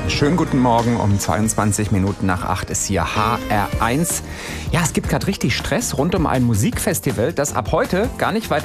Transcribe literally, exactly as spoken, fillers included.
Schönen guten Morgen, um zweiundzwanzig Minuten nach acht ist hier H R eins. Ja, es gibt gerade richtig Stress rund um ein Musikfestival, das ab heute gar nicht weit